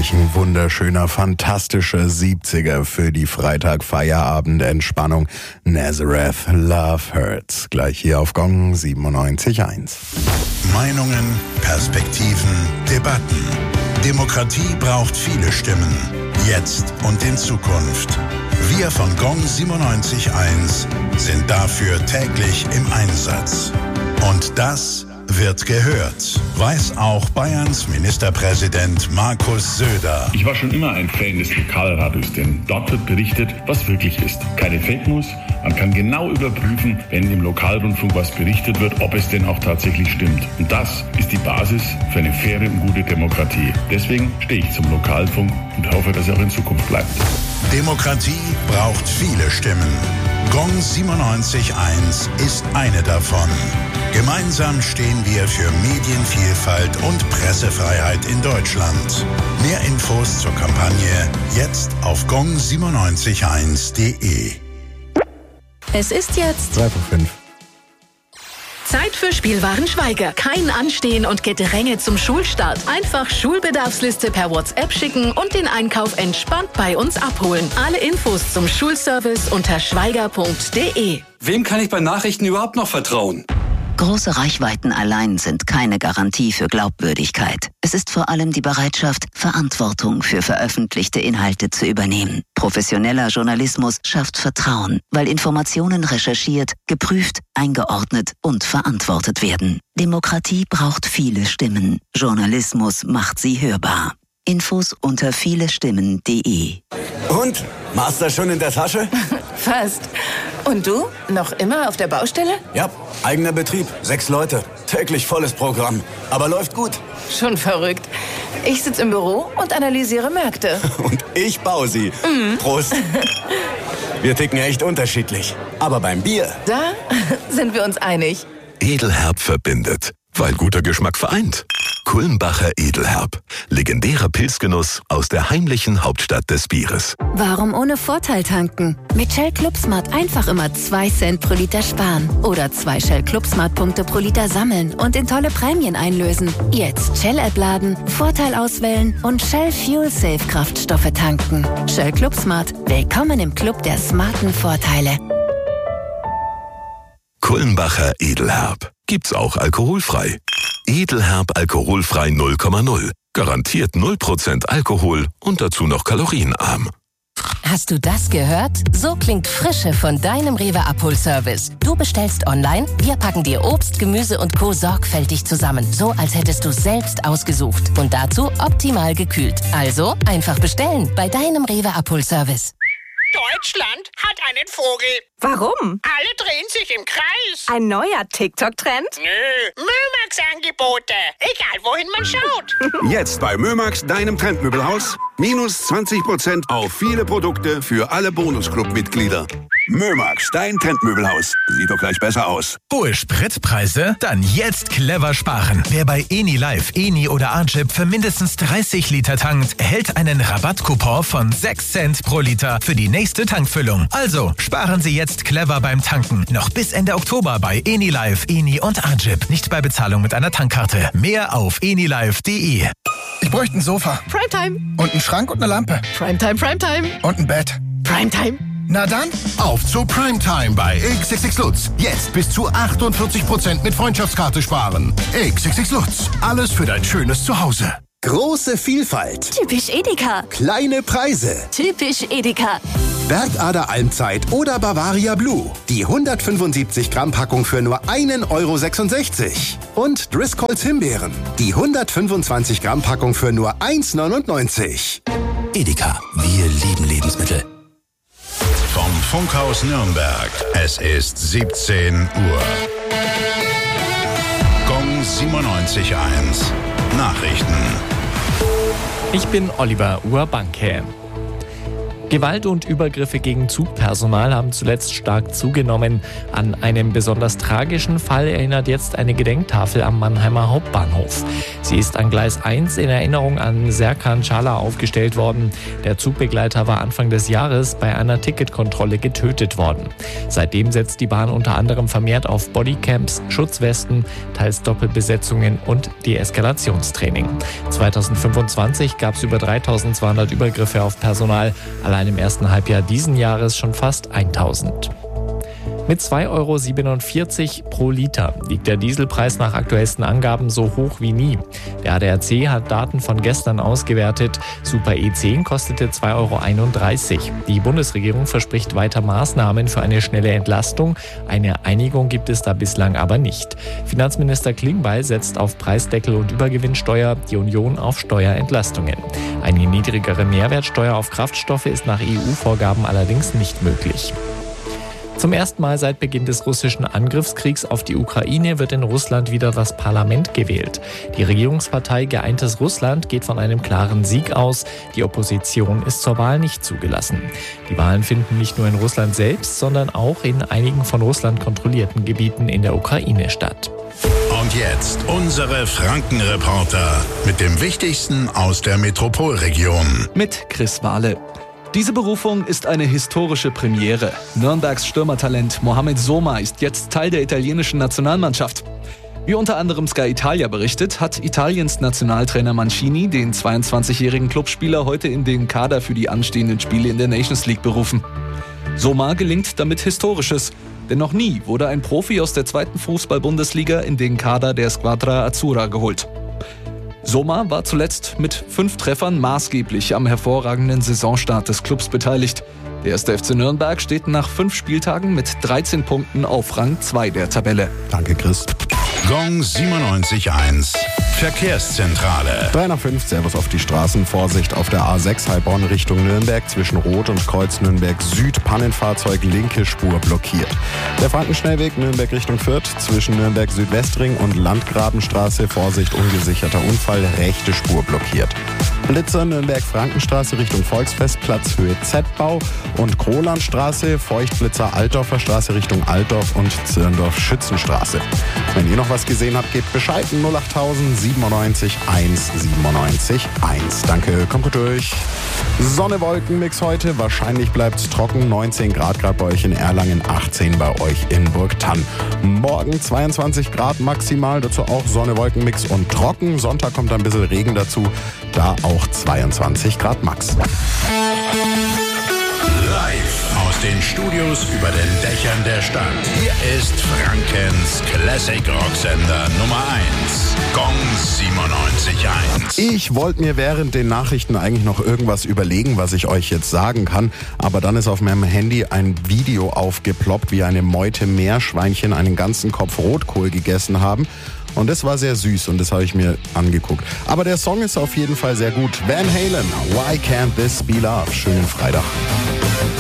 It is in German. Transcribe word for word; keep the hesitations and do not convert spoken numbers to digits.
Gleich ein wunderschöner, fantastischer siebziger für die Freitag-Feierabend-Entspannung. Nazareth, Love Hurts. Gleich hier auf Gong siebenundneunzig Komma eins. Meinungen, Perspektiven, Debatten. Demokratie braucht viele Stimmen. Jetzt und in Zukunft. Wir von Gong siebenundneunzig Komma eins sind dafür täglich im Einsatz. Und das wird gehört, weiß auch Bayerns Ministerpräsident Markus Söder. Ich war schon immer ein Fan des Lokalradios, denn dort wird berichtet, was wirklich ist. Keine Fake News. Man kann genau überprüfen, wenn im Lokalrundfunk was berichtet wird, ob es denn auch tatsächlich stimmt. Und das ist die Basis für eine faire und gute Demokratie. Deswegen stehe ich zum Lokalfunk und hoffe, dass er auch in Zukunft bleibt. Demokratie braucht viele Stimmen. Gong siebenundneunzig Komma eins ist eine davon. Gemeinsam stehen wir für Medienvielfalt und Pressefreiheit in Deutschland. Mehr Infos zur Kampagne jetzt auf gong siebenundneunzig Komma eins punkt de. Es ist jetzt drei vor fünf. Zeit für Spielwaren Schweiger. Kein Anstehen und Gedränge zum Schulstart. Einfach Schulbedarfsliste per WhatsApp schicken und den Einkauf entspannt bei uns abholen. Alle Infos zum Schulservice unter schweiger punkt de. Wem kann ich bei Nachrichten überhaupt noch vertrauen? Große Reichweiten allein sind keine Garantie für Glaubwürdigkeit. Es ist vor allem die Bereitschaft, Verantwortung für veröffentlichte Inhalte zu übernehmen. Professioneller Journalismus schafft Vertrauen, weil Informationen recherchiert, geprüft, eingeordnet und verantwortet werden. Demokratie braucht viele Stimmen. Journalismus macht sie hörbar. Infos unter vielestimmen punkt de. Und? Master schon in der Tasche? Fast. Und du? Noch immer auf der Baustelle? Ja, eigener Betrieb, sechs Leute. Täglich volles Programm. Aber läuft gut. Schon verrückt. Ich sitze im Büro und analysiere Märkte. Und ich baue sie. Mhm. Prost. Wir ticken echt unterschiedlich. Aber beim Bier... Da sind wir uns einig. Edelherb verbindet, weil guter Geschmack vereint. Kulmbacher Edelherb. Legendärer Pilzgenuss aus der heimlichen Hauptstadt des Bieres. Warum ohne Vorteil tanken? Mit Shell ClubSmart einfach immer zwei Cent pro Liter sparen. Oder zwei Shell ClubSmart-Punkte pro Liter sammeln und in tolle Prämien einlösen. Jetzt Shell-App laden, Vorteil auswählen und Shell Fuel Safe Kraftstoffe tanken. Shell ClubSmart. Willkommen im Club der smarten Vorteile. Kulmbacher Edelherb. Gibt's auch alkoholfrei. Edelherb alkoholfrei null Komma null. Garantiert null Prozent Alkohol und dazu noch kalorienarm. Hast du das gehört? So klingt Frische von deinem Rewe Abholservice. Du bestellst online, wir packen dir Obst, Gemüse und Co. sorgfältig zusammen. So, als hättest du selbst ausgesucht. Und dazu optimal gekühlt. Also einfach bestellen bei deinem Rewe Abholservice. Deutschland hat einen Vogel. Warum? Alle drehen sich im Kreis. Ein neuer TikTok-Trend? Nö, Mömax-Angebote. Egal, wohin man schaut. Jetzt bei Mömax, deinem Trendmöbelhaus. Minus zwanzig Prozent auf viele Produkte für alle Bonusclub-Mitglieder. Mömax, dein Trendmöbelhaus. Sieht doch gleich besser aus. Hohe Spritpreise? Dann jetzt clever sparen. Wer bei Eni Live, Eni oder Archip für mindestens dreißig Liter tankt, erhält einen Rabattcoupon von sechs Cent pro Liter für die nächste Tankfüllung. Also sparen Sie jetzt clever beim Tanken. Noch bis Ende Oktober bei Eni Live, Eni und Archip. Nicht bei Bezahlung mit einer Tankkarte. Mehr auf enilive punkt de. Ich bräuchte ein Sofa. Primetime. Und einen Schrank und eine Lampe. Primetime, Primetime. Und ein Bett. Primetime. Na dann, auf zu Primetime bei X X X Lutz. Jetzt bis zu achtundvierzig Prozent mit Freundschaftskarte sparen. X X X Lutz. Alles für dein schönes Zuhause. Große Vielfalt. Typisch Edeka. Kleine Preise. Typisch Edeka. Bergader Almzeit oder Bavaria Blue. Die hundertfünfundsiebzig Gramm Packung für nur einen Euro sechsundsechzig. Und Driscolls Himbeeren. Die hundertfünfundzwanzig Gramm Packung für nur eins neunundneunzig. Edeka. Wir lieben Lebensmittel. Vom Funkhaus Nürnberg. Es ist siebzehn Uhr. Gong siebenundneunzig Komma eins. Nachrichten. Ich bin Oliver Urbanke. Gewalt und Übergriffe gegen Zugpersonal haben zuletzt stark zugenommen. An einen besonders tragischen Fall erinnert jetzt eine Gedenktafel am Mannheimer Hauptbahnhof. Sie ist an Gleis eins in Erinnerung an Serkan Çağlar aufgestellt worden. Der Zugbegleiter war Anfang des Jahres bei einer Ticketkontrolle getötet worden. Seitdem setzt die Bahn unter anderem vermehrt auf Bodycams, Schutzwesten, teils Doppelbesetzungen und Deeskalationstraining. zweitausendfünfundzwanzig gab es über dreitausendzweihundert Übergriffe auf Personal. Allein im ersten Halbjahr diesen Jahres schon fast tausend. Mit zwei Euro siebenundvierzig pro Liter liegt der Dieselpreis nach aktuellsten Angaben so hoch wie nie. Der A D A C hat Daten von gestern ausgewertet. Super E zehn kostete zwei Euro einunddreißig. Die Bundesregierung verspricht weiter Maßnahmen für eine schnelle Entlastung. Eine Einigung gibt es da bislang aber nicht. Finanzminister Klingbeil setzt auf Preisdeckel und Übergewinnsteuer, die Union auf Steuerentlastungen. Eine niedrigere Mehrwertsteuer auf Kraftstoffe ist nach E U-Vorgaben allerdings nicht möglich. Zum ersten Mal seit Beginn des russischen Angriffskriegs auf die Ukraine wird in Russland wieder das Parlament gewählt. Die Regierungspartei Geeintes Russland geht von einem klaren Sieg aus. Die Opposition ist zur Wahl nicht zugelassen. Die Wahlen finden nicht nur in Russland selbst, sondern auch in einigen von Russland kontrollierten Gebieten in der Ukraine statt. Und jetzt unsere Franken-Reporter mit dem Wichtigsten aus der Metropolregion. Mit Chris Wahle. Diese Berufung ist eine historische Premiere. Nürnbergs Stürmertalent Mohamed Soma ist jetzt Teil der italienischen Nationalmannschaft. Wie unter anderem Sky Italia berichtet, hat Italiens Nationaltrainer Mancini den zweiundzwanzigjährigen Clubspieler heute in den Kader für die anstehenden Spiele in der Nations League berufen. Soma gelingt damit Historisches, denn noch nie wurde ein Profi aus der zweiten Fußball-Bundesliga in den Kader der Squadra Azzurra geholt. Soma war zuletzt mit fünf Treffern maßgeblich am hervorragenden Saisonstart des Clubs beteiligt. Der erste F C Nürnberg steht nach fünf Spieltagen mit dreizehn Punkten auf Rang zwei der Tabelle. Danke, Chris. Gong siebenundneunzig Komma eins. Verkehrszentrale. drei nach fünf, Servus auf die Straßen. Vorsicht auf der A sechs Heilbronn Richtung Nürnberg zwischen Rot und Kreuz Nürnberg Süd. Pannenfahrzeug, linke Spur blockiert. Der Frankenschnellweg Nürnberg Richtung Fürth zwischen Nürnberg Südwestring und Landgrabenstraße. Vorsicht, ungesicherter Unfall, rechte Spur blockiert. Blitzer Nürnberg Frankenstraße Richtung Volksfestplatz Höhe Z-Bau und Krolandstraße, Feuchtblitzer Altdorfer Straße Richtung Altdorf und Zirndorf Schützenstraße. Wenn ihr noch was gesehen habt, gebt Bescheid. null achttausend siebenundneunzig eins siebenundneunzig eins. Danke, kommt gut durch. Sonne-Wolken-Mix heute. Wahrscheinlich bleibt es trocken. neunzehn Grad gerade bei euch in Erlangen, achtzehn bei euch in Burgthann. Morgen zweiundzwanzig Grad maximal, dazu auch Sonne-Wolken-Mix und trocken. Sonntag kommt ein bisschen Regen dazu, da auch zweiundzwanzig Grad max. Live aus den Studios über den Dächern der Stadt. Hier ist Frankens Classic Rocksender Nummer eins. Gong siebenundneunzig Komma eins. Ich wollte mir während den Nachrichten eigentlich noch irgendwas überlegen, was ich euch jetzt sagen kann. Aber dann ist auf meinem Handy ein Video aufgeploppt, wie eine Meute Meerschweinchen einen ganzen Kopf Rotkohl gegessen haben. Und das war sehr süß und das habe ich mir angeguckt. Aber der Song ist auf jeden Fall sehr gut. Van Halen, Why Can't This Be Love? Schönen Freitag.